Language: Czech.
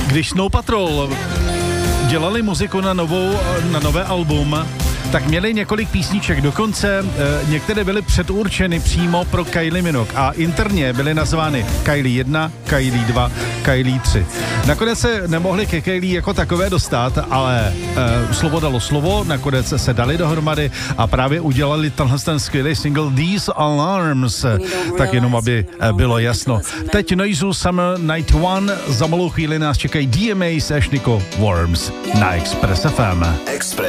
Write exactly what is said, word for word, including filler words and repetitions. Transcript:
Když Snow Patrol dělali muziku na, novou, na nové album, tak měli několik písniček, dokonce e, některé byly předurčeny přímo pro Kylie Minogue a interně byly nazvány Kylie jedna, Kylie dva, Kylie tři. Nakonec se nemohli ke Kylie jako takové dostat, ale e, slovo dalo slovo, nakonec se dali dohromady a právě udělali tenhle ten skvělý single These Alarms, tak jenom aby e, bylo jasno. Teď Noizu Summer Night One, za malou chvíli nás čekají D M A s Ashniko Worms na Express F M. Express.